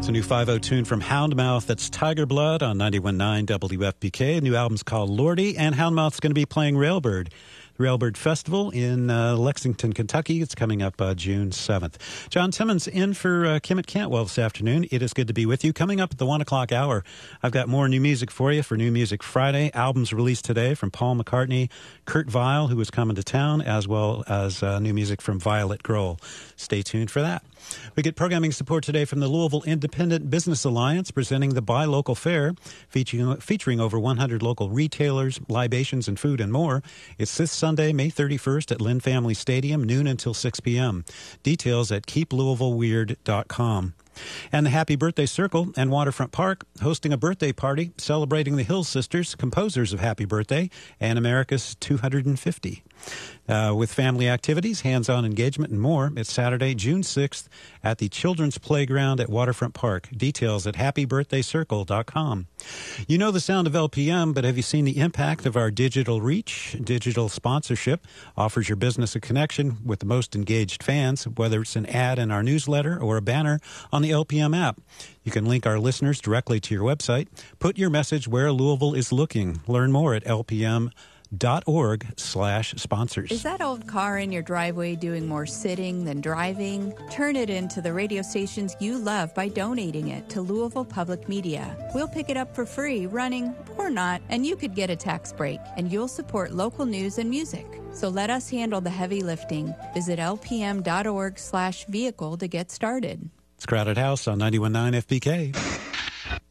It's a new 5-0 tune from Houndmouth. That's Tiger Blood on 91.9 WFPK. The new album's called Lordy, and Houndmouth's going to be playing Railbird. The Railbird Festival in Lexington, Kentucky. It's coming up June 7th. John Timmons in for Kim at Cantwell this afternoon. It is good to be with you. Coming up at the 1 o'clock hour, I've got more new music for you for New Music Friday. Albums released today from Paul McCartney, Kurt Vile, who is coming to town, as well as new music from Violet Grohl. Stay tuned for that. We get programming support today from the Louisville Independent Business Alliance, presenting the Buy Local Fair, featuring over 100 local retailers, libations, and food and more. It's this Sunday, May 31st at Lynn Family Stadium, noon until 6 p.m. Details at keeplouisvilleweird.com. And the Happy Birthday Circle and Waterfront Park hosting a birthday party celebrating the Hill Sisters, composers of Happy Birthday, and America's 250. With family activities, hands-on engagement, and more. It's Saturday, June 6th at the Children's Playground at Waterfront Park. Details at happybirthdaycircle.com. You know the sound of LPM, but have you seen the impact of our digital reach? Digital sponsorship offers your business a connection with the most engaged fans, whether it's an ad in our newsletter or a banner on the LPM app. You can link our listeners directly to your website. Put your message where Louisville is looking. Learn more at lpm.org/sponsors. Is that old car in your driveway doing more sitting than driving? Turn it into the radio stations you love by donating it to Louisville Public Media. We'll pick it up for free, running or not, and you could get a tax break, and you'll support local news and music. So let us handle the heavy lifting. Visit lpm.org/vehicle to get started. It's Crowded House on 91.9 FPK.